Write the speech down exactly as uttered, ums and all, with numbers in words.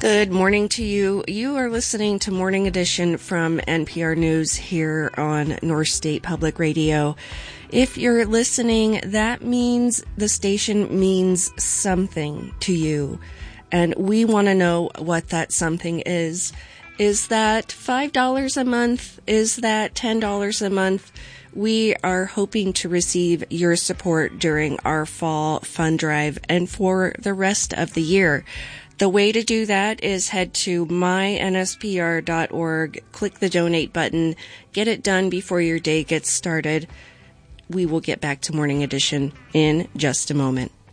Good morning to you. You are listening to Morning Edition from N P R News here on North State Public Radio. If you're listening, that means the station means something to you. And we want to know what that something is. Is that five dollars a month? Is that ten dollars a month? We are hoping to receive your support during our fall fund drive and for the rest of the year. The way to do that is head to my N S P R dot org, click the donate button, get it done before your day gets started. We will get back to Morning Edition in just a moment.